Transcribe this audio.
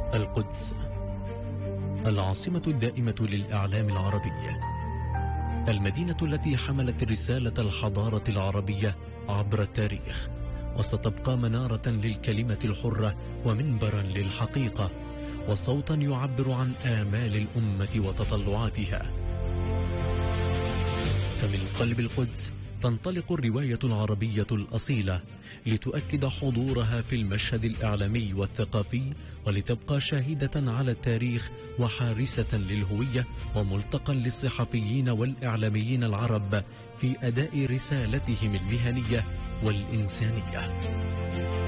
القدس، العاصمة الدائمة للإعلام العربي، المدينة التي حملت رسالة الحضارة العربية عبر التاريخ، وستبقى منارة للكلمة الحرة ومنبرا للحقيقة، وصوتا يعبر عن آمال الأمة وتطلعاتها. فمن قلب القدس تنطلق الرواية العربية الأصيلة لتؤكد حضورها في المشهد الإعلامي والثقافي، ولتبقى شاهدة على التاريخ وحارسة للهوية، وملتقى للصحفيين والإعلاميين العرب في أداء رسالتهم المهنية والإنسانية.